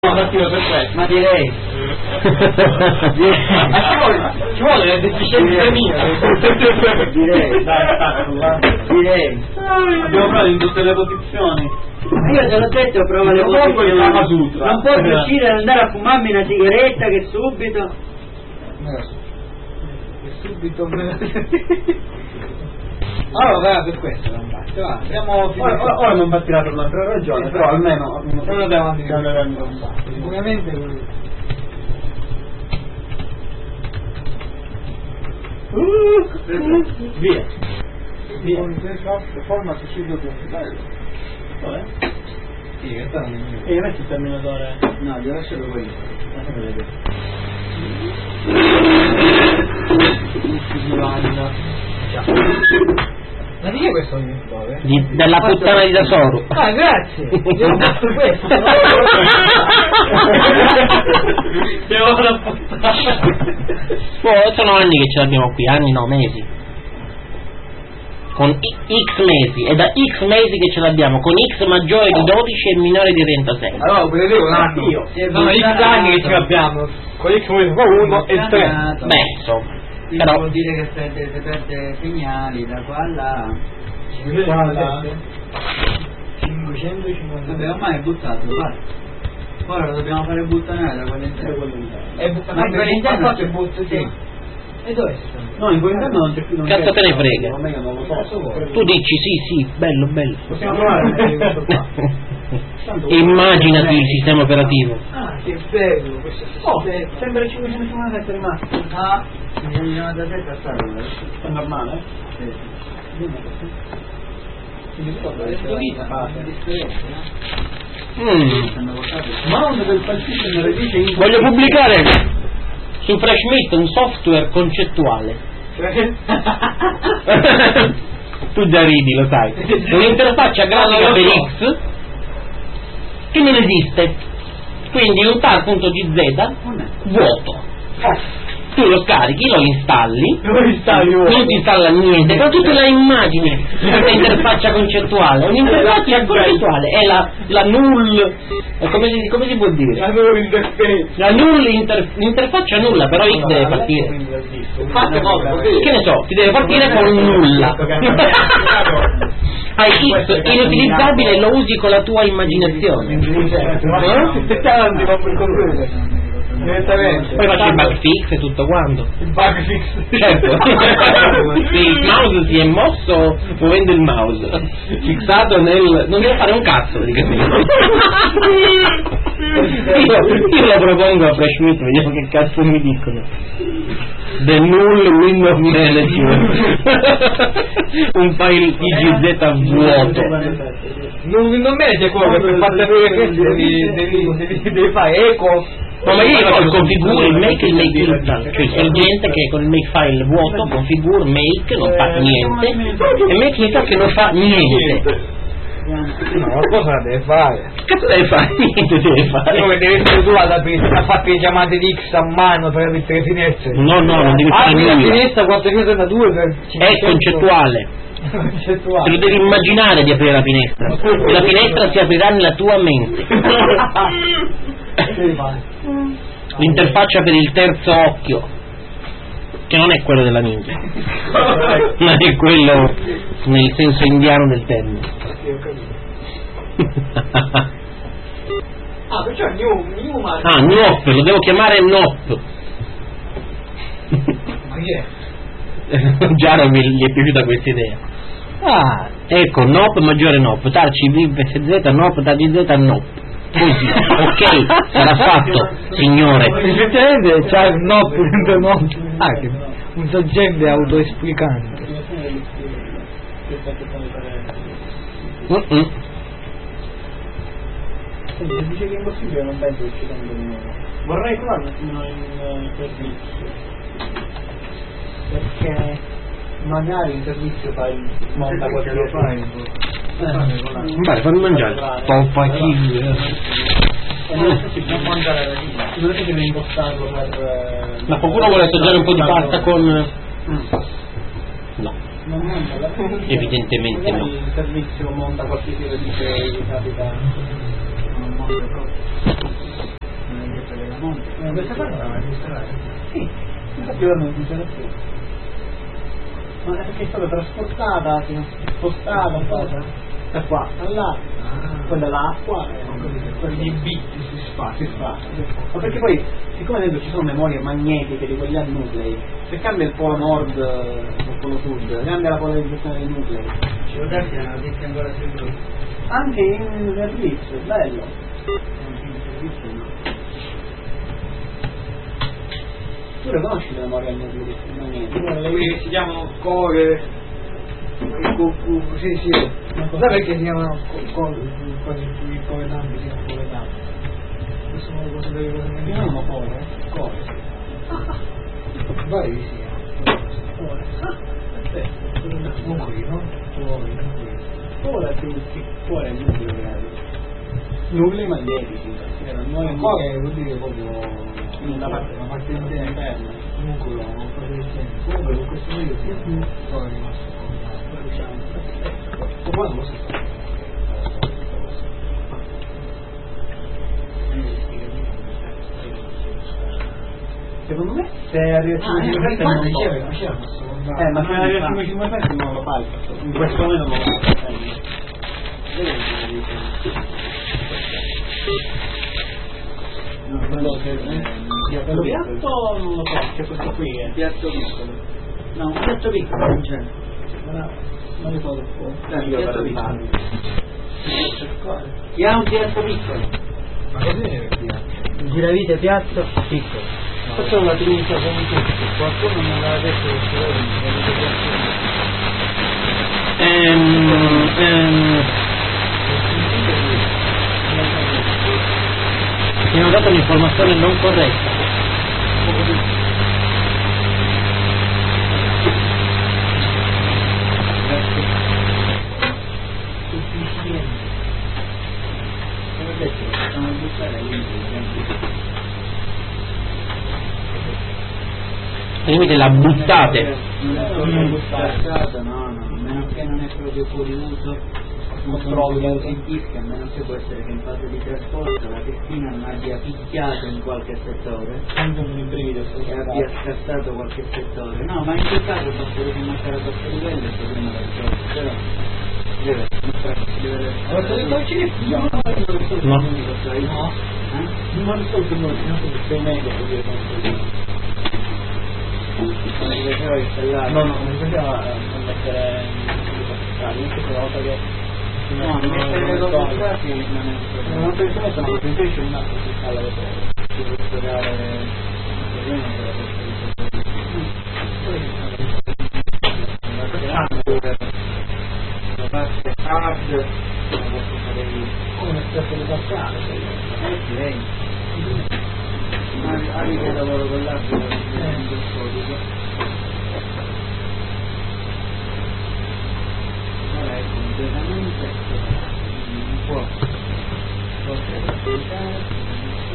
cattivo per questo. Ma direi ci vuole la deficienza mia. direi Abbiamo provato in tutte le posizioni. io te l'ho detto, prova le posizioni. Non puoi riuscire ad andare a fumarmi una sigaretta che subito Allora per questo non basta, va. Ora non partirà per un'altra ragione, però almeno non dobbiamo sicuramente via. Forma suicidio principale. Dov'è? Sì, che sta e io messo il terminatore. No, io lascio dove io. Ma di che è questo terminatore? Della puttana di Tesoro. Ah, grazie. Io ho fatto questo. Sono anni che ce l'abbiamo qui, anni no, mesi. Con X mesi, è da X mesi che ce l'abbiamo, con X maggiore di 12 e minore di 36. Allora, vedevo un anno. Sono X anni che ce l'abbiamo. Con X 1 e 3. Beh, insomma. Quindi Però vuol dire che perde segnali da qua a là. 550. Vabbè, ormai è buttato, guarda. Ora lo dobbiamo fare buttare da quell'interno. Ma in quell'interno c'è butto, sì. E dove si sta? No, in quell'interno non c'è più. cazzo te ne frega. Non lo so. Tu dici sì, bello. Possiamo provare questo qua. Immaginati il sistema operativo. Ah, che bello questo sistema. Sembra 557 rimasto. Ah, 597 a stare. È normale? Sì. Mouse del file system radice in... Voglio pubblicare su Freshmeet un software concettuale. Tu già ridi, lo sai. Un'interfaccia grafica per X che non esiste. Quindi un tar.gz vuoto. Tu lo scarichi, lo installi, non ti installa niente, però tu te la immagini questa interfaccia concettuale. Un'interfaccia concettuale è la null, come si può dire? La null l'interfaccia nulla, però X deve partire. Che ne so, ti deve partire con nulla. Hai X inutilizzabile, lo usi con la tua immaginazione. Poi faccio il bug fix e tutto quanto. Il bug fix. Certo. Il mouse si è mosso muovendo il mouse, fissato nel... non deve fare un cazzo praticamente. Io lo propongo a Freshmeet, vediamo che cazzo mi dicono. The null window manager. Un file IGZ vuoto. Non manager quello che per far sapere questo devi fare eco. No, ma io faccio il configure, il make e il make install. Cioè c'è gente che con il make file vuoto configure, make, non fa niente, e make install che non fa niente. No, qualcosa la deve fare. Cazzo deve fare? Niente deve fare. Dove deve essere tu a fare le chiamate di X a mano per aprire le finestre. No, non devi fare la nulla. finestra 402 per 500. È concettuale. Te lo devi immaginare di aprire la finestra. E la finestra si aprirà nella tua mente. L'interfaccia per il terzo occhio, che non è quello della ninja, ma è quello nel senso indiano del termine. Perciò new Nop, lo devo chiamare Nop. Ma chi è? Già non gli è piaciuta questa idea. Ecco, Nop maggiore Nop, Tarci VSZ Nop, TGZ Nop. Così, ok, sarà fatto, signore. Effettivamente c'è il Nop dentro Nop. Che un soggetto autoesplicante. Dice che è impossibile, non penso che ci tenga di nuovo. Vorrei provare un attimo in servizio, perché magari in servizio fai monta qualche file. Vai, fammi mangiare. Toppa kill. Non mangiare la linea. Non è che devi impostarlo per... Ma qualcuno vuole assaggiare un po' di pasta con... No. Non mangia la Evidentemente no. Il servizio monta qualche tipo di capita. Non mangia proprio. questa cosa la vai a installare? Sì, infatti ora non funziona più. Ma è perché è stata trasportata, spostata, cosa? Da qua a là, quella l'acqua, quindi i bit si ma perché poi, siccome dentro ci sono memorie magnetiche di quegli nuclei, se cambia il polo nord o il polo sud, cambia la polarizzazione dei nuclei. Ci può darsi una notizia ancora più veloce? Anche in servizio, bello. Tu le conosci le memorie magnetiche? Quelli che si chiamano core. Sì, sai perché si chiamano cose più covetanti, si chiamano covetanti? Sono le cose delle cose che si chiamano core? Vai si chiama core. Nuclei, no? Core è più piccolo, è il nucleo reale. Nuclei magnetici, core vuol dire proprio una parte interna. Nucleo, qualcosa del genere. Comunque con questo video sì, sono rimasto secondo me se arriva a 5 non lo ma se arriva a 5 non lo fai in questo momento non lo fai non lo so lo piatto non lo so c'è questo qui piatto piccolo no un piatto piccolo non c'è non lo so piatto piccolo chi ha un piatto piccolo ma così è il piatto giravite piatto piccolo facciamo la trincia comunque qualcuno non l'ha detto mi hanno dato un'informazione non corretta. Limite la buttate. Non buttata, no, a meno che non è proprio fuori uso. Non trovo che sentisca, a meno che può essere che in fase di trasporto la testina non abbia picchiato in qualche settore e abbia scassato qualche settore. No, ma in quel caso basta che mancare a questo livello e il problema da risolvere. Però non risolto non sei meglio no, non bisogna mettere questa volta che no, mettere le cose grafiche non penso che sono invece un altro si fa la si può studiare il problema la parte hard la posso fare io come una specie di parziale direi ma anche lavoro con l'arte in quel codice ora è completamente non può